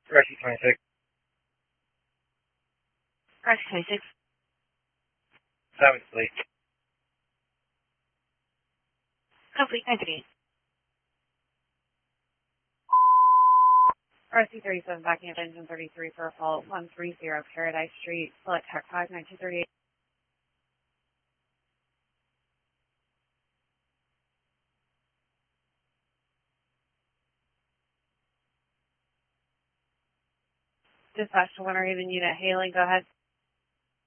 RC-26. RC-26. 7th Fleet. Complete 98. RC-37 backing up engine 33 for a fault 130 Paradise Street, select TAC 5, 1938. Dispatch to 1 or even unit hailing, go ahead.